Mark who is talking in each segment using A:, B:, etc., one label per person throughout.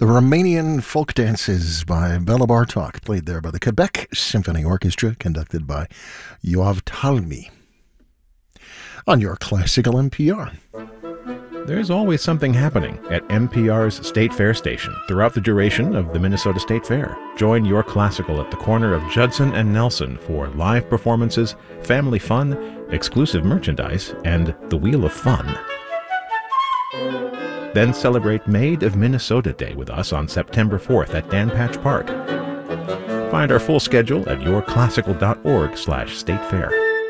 A: The Romanian Folk Dances by Bela Bartok, played there by the Quebec Symphony Orchestra, conducted by Yoav Talmi. On your classical NPR.
B: There's always something happening at NPR's State Fair station throughout the duration of the Minnesota State Fair. Join Your Classical at the corner of Judson and Nelson for live performances, family fun, exclusive merchandise, and the Wheel of Fun. Then celebrate Maid of Minnesota Day with us on September 4th at Dan Patch Park. Find our full schedule at yourclassical.org/statefair.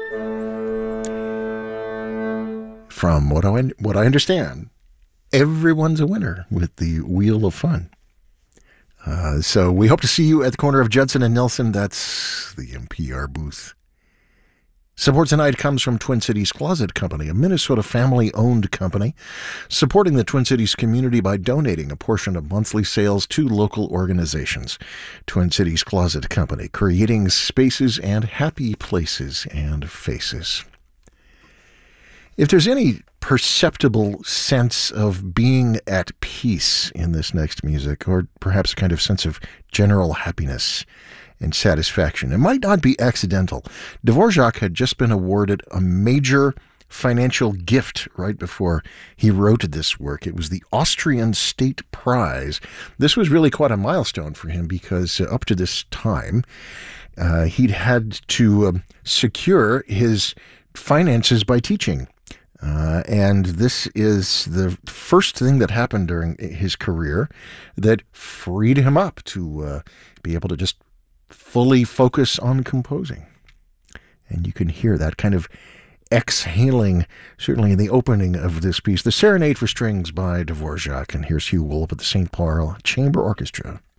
A: From what I understand, everyone's a winner with the Wheel of Fun. So we hope to see you at the corner of Judson and Nelson. That's the NPR booth. Support tonight comes from Twin Cities Closet Company, a Minnesota family-owned company, supporting the Twin Cities community by donating a portion of monthly sales to local organizations. Twin Cities Closet Company, creating spaces and happy places and faces. If there's any perceptible sense of being at peace in this next music, or perhaps a kind of sense of general happiness and satisfaction, it might not be accidental. Dvorak had just been awarded a major financial gift right before he wrote this work. It was the Austrian State Prize. This was really quite a milestone for him because up to this time, he'd had to secure his finances by teaching. And this is the first thing that happened during his career that freed him up to be able to just fully focus on composing. And you can hear that kind of exhaling, certainly in the opening of this piece, the Serenade for Strings by Dvorak. And here's Hugh Wolf at the St. Paul Chamber Orchestra.